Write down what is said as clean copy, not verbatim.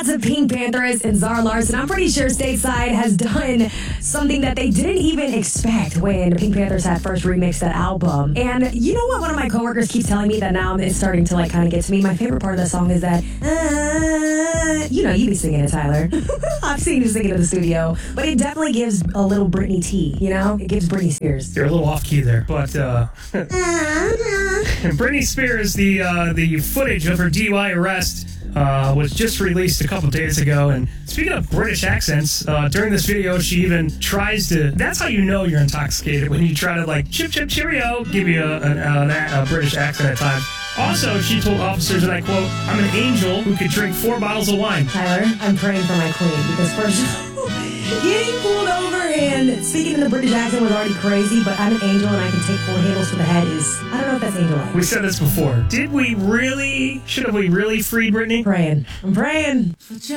out to Pink Panthers and Zara Larsson. I'm pretty sure Stateside has done something that they didn't even expect when Pink Panthers had first remixed that album. And you know what? One of my coworkers keeps telling me that now it's starting to kind of get to me. My favorite part of the song is that, you be singing it, Tyler. I've seen you sing it in the studio. But it definitely gives a little Britney T, It gives Britney Spears. You're a little off key there, but Britney Spears, the footage of her DUI arrest was just released a couple days ago. And speaking of British accents, during this video, she even tries to. That's how you know you're intoxicated, when you try to chip chip cheerio, give you a British accent at times. Also, she told officers, and I quote, "I'm an angel who could drink 4 bottles of wine." Tyler, I'm praying for my queen because first, getting pulled over and speaking in the British accent was already crazy, but I'm an angel and I can take 4 handles to the head is, I don't know if that's angel-like. We said this before. Should have we really freed Britney? I'm praying.